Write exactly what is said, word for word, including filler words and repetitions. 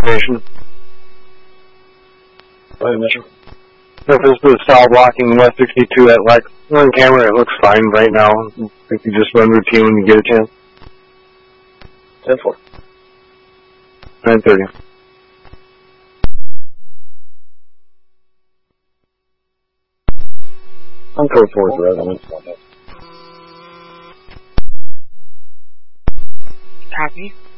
information. Go ahead, Mitchell. If this was stall blocking West sixty-two at Lex, on camera it looks fine right now. I think you just run routine when you get a chance. ten four. nine thirty. I'm code four for resident. Copy.